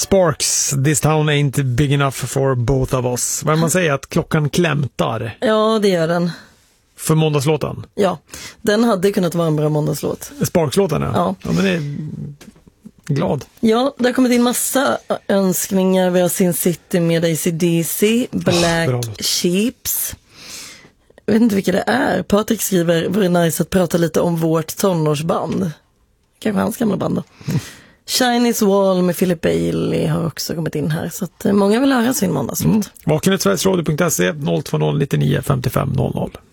Sparks, this town ain't big enough for both of us. Vad man säger att klockan klämtar. Ja, det gör den. För måndagslåten? Ja, den hade kunnat vara en bra måndagslåt. Sparks-låten, ja. Ja, men det är glad. Ja, det har kommit in massa önskningar. Vi har Sin City med AC/DC, Black Sheeps. Jag vet inte vilka det är. Patrik skriver, vore nice att prata lite om vårt tonårsband. Kanske hans gamla band då. Chinese Wall med Philip Bailey har också kommit in här. Så att många vill höra sin måndagslåt. Vakenet Sverigesradio.se 020 99 55 00.